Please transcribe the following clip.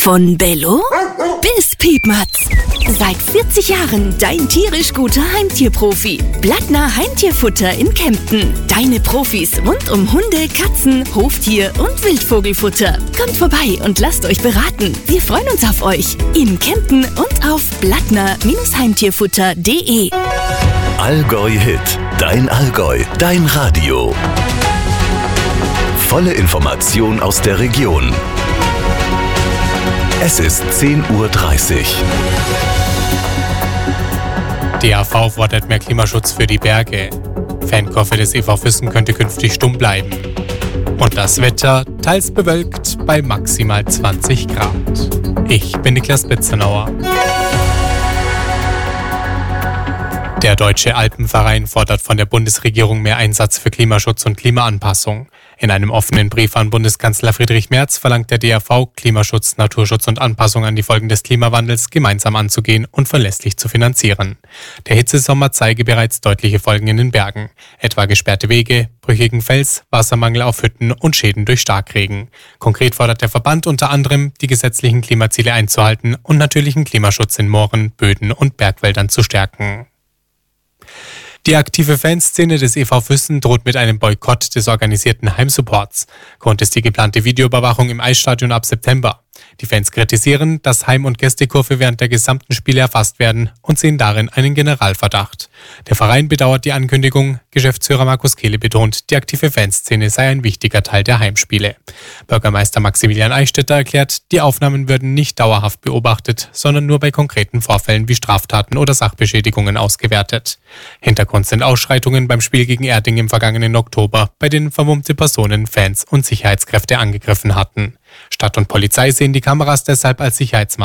Von Bello bis Piepmatz. Seit 40 Jahren dein tierisch guter Heimtierprofi. Blattner Heimtierfutter in Kempten. Deine Profis rund um Hunde, Katzen, Hoftier und Wildvogelfutter. Kommt vorbei und lasst euch beraten. Wir freuen uns auf euch in Kempten und auf blattner-heimtierfutter.de. Allgäu Hit. Dein Allgäu. Dein Radio. Volle Information aus der Region. Es ist 10:30 Uhr. DAV fordert mehr Klimaschutz für die Berge. Fankurve des EV Füssen könnte künftig stumm bleiben. Und das Wetter teils bewölkt bei maximal 20 Grad. Ich bin Niklas Betzenauer. Der Deutsche Alpenverein fordert von der Bundesregierung mehr Einsatz für Klimaschutz und Klimaanpassung. In einem offenen Brief an Bundeskanzler Friedrich Merz verlangt der DAV, Klimaschutz, Naturschutz und Anpassung an die Folgen des Klimawandels gemeinsam anzugehen und verlässlich zu finanzieren. Der Hitzesommer zeige bereits deutliche Folgen in den Bergen, etwa gesperrte Wege, brüchigen Fels, Wassermangel auf Hütten und Schäden durch Starkregen. Konkret fordert der Verband unter anderem, die gesetzlichen Klimaziele einzuhalten und natürlichen Klimaschutz in Mooren, Böden und Bergwäldern zu stärken. Die aktive Fanszene des EV Füssen droht mit einem Boykott des organisierten Heimsupports. Grund ist die geplante Videoüberwachung im Eisstadion ab September. Die Fans kritisieren, dass Heim- und Gästekurve während der gesamten Spiele erfasst werden und sehen darin einen Generalverdacht. Der Verein bedauert die Ankündigung. Geschäftsführer Markus Kehle betont, die aktive Fanszene sei ein wichtiger Teil der Heimspiele. Bürgermeister Maximilian Eichstätter erklärt, die Aufnahmen würden nicht dauerhaft beobachtet, sondern nur bei konkreten Vorfällen wie Straftaten oder Sachbeschädigungen ausgewertet. Hintergrund sind Ausschreitungen beim Spiel gegen Erding im vergangenen Oktober, bei denen vermummte Personen Fans und Sicherheitskräfte angegriffen hatten. Stadt und Polizei sehen die Kameras deshalb als Sicherheitsmaßnahme